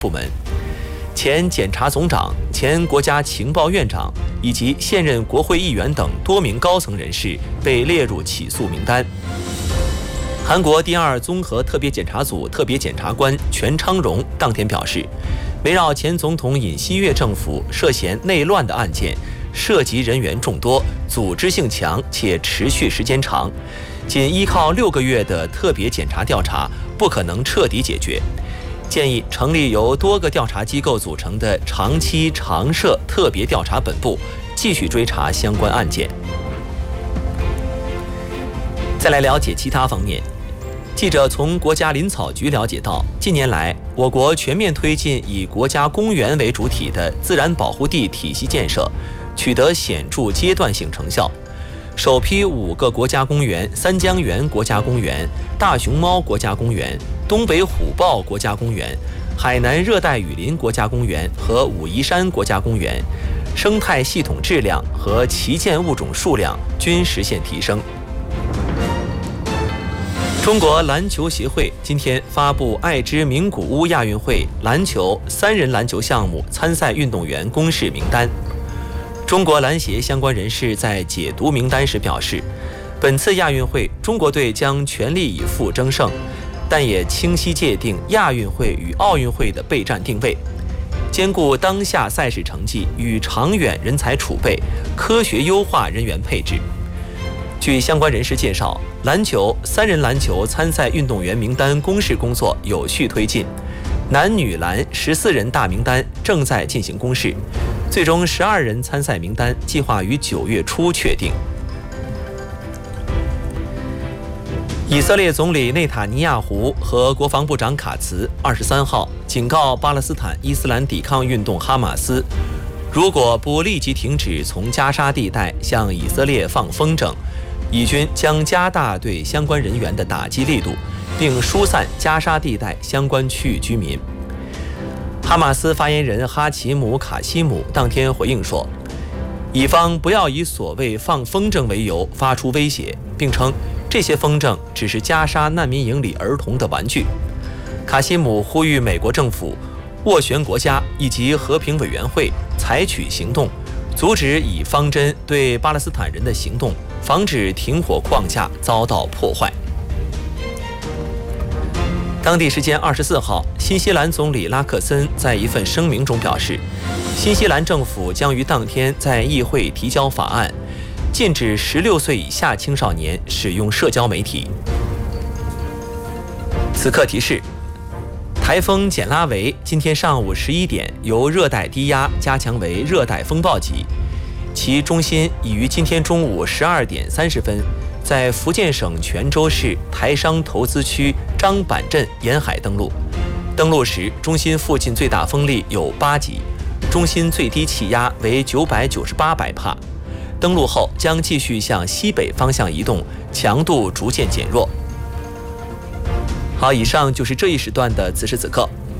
部门。前检察总长、前国家情报院长以及现任国会议员等多名高层人士被列入起诉名单。韩国第二综合特别检察组特别检察官全昌荣当天表示，围绕前总统尹锡悦政府涉嫌内乱的案件，涉及人员众多，组织性强且持续时间长，仅依靠6个月的特别检察调查不可能彻底解决，建议成立由多个调查机构组成的长期常设特别调查本部，继续追查相关案件。再来了解其他方面。记者从国家林草局了解到，近年来，我国全面推进以国家公园为主体的自然保护地体系建设，取得显著阶段性成效。首批5个国家公园、三江源国家公园、大熊猫国家公园、东北虎豹国家公园、海南热带雨林国家公园和武夷山国家公园，生态系统质量和旗舰物种数量均实现提升。中国篮球协会今天发布爱知名古屋亚运会篮球3人篮球项目参赛运动员公示名单。中国篮协相关人士在解读名单时表示，本次亚运会中国队将全力以赴争胜，但也清晰界定亚运会与奥运会的备战定位，兼顾当下赛事成绩与长远人才储备，科学优化人员配置。据相关人士介绍，篮球3人篮球参赛运动员名单公示工作有序推进，男女篮14人大名单正在进行公示，最终12人参赛名单计划于9月初确定。以色列总理内塔尼亚胡和国防部长卡茨23号警告巴勒斯坦伊斯兰抵抗运动哈马斯，如果不立即停止从加沙地带向以色列放风筝，以军将加大对相关人员的打击力度，并疏散加沙地带相关区域居民。哈马斯发言人哈奇姆·卡西姆当天回应说，以方不要以所谓放风筝为由发出威胁，并称这些风筝只是加沙难民营里儿童的玩具。卡西姆呼吁美国政府、斡旋国家以及和平委员会采取行动，阻止以方针对巴勒斯坦人的行动，防止停火框架遭到破坏。当地时间24号，新西兰总理拉克森在一份声明中表示，新西兰政府将于当天在议会提交法案，禁止16岁以下青少年使用社交媒体。此刻提示，台风简拉维今天上午11点由热带低压加强为热带风暴级，其中心已于今天中午12点30分在福建省泉州市台商投资区张板镇沿海登陆。登陆时，中心附近最大风力有8级，中心最低气压为998百帕。登陆后将继续向西北方向移动，强度逐渐减弱。好，以上就是这一时段的此时此刻。